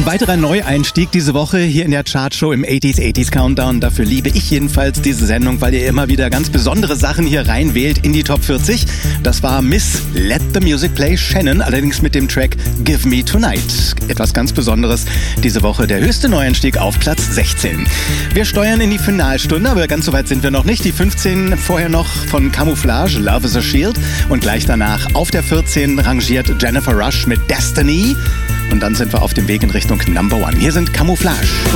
Weiterer Neueinstieg diese Woche hier in der Chartshow im 80s Countdown. Dafür liebe ich jedenfalls diese Sendung, weil ihr immer wieder ganz besondere Sachen hier reinwählt in die Top 40. Das war Miss Let the Music Play Shannon, allerdings mit dem Track Give Me Tonight. Etwas ganz Besonderes diese Woche, der höchste Neueinstieg auf Platz 16. Wir steuern in die Finalstunde, aber ganz so weit sind wir noch nicht. Die 15 vorher noch von Camouflage, Love is a Shield. Und gleich danach auf der 14 rangiert Jennifer Rush mit Destiny. Und dann sind wir auf dem Weg in Richtung Number One. Hier sind Camouflage.